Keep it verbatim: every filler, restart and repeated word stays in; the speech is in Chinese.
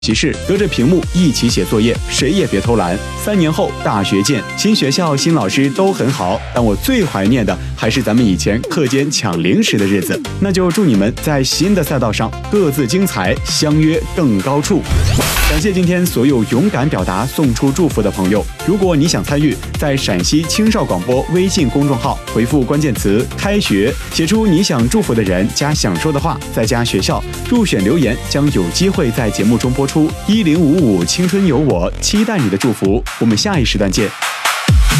习室，隔着屏幕一起写作业，谁也别偷懒。三年后大学见，新学校新老师都很好，但我最怀念的还是咱们以前课间抢零食的日子。那就祝你们在新的赛道上各自精彩，相约更高处。感谢今天所有勇敢表达送出祝福的朋友。如果你想参与，在陕西青少广播微信公众号回复关键词开学，写出你想祝福的人加想说的话，再加学校，入选留言将有机会在节目中播出。一零五五青春有我，期待你的祝福，我们下一时段见。